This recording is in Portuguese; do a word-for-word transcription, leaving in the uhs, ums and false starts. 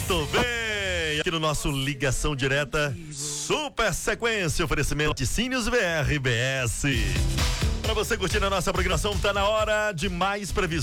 Muito bem, aqui no nosso Ligação Direta, super sequência, oferecimento Laticínios V R B S. Para você curtir a nossa programação, tá na hora de mais previsões.